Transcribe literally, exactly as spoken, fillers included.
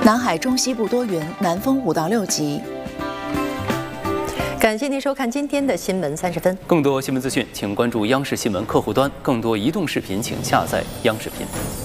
南海中西部多云，南风五到六级。 感谢您收看今天的新闻三十分。 更多新闻资讯，请关注央视新闻客户端；更多移动视频，请下载央视频。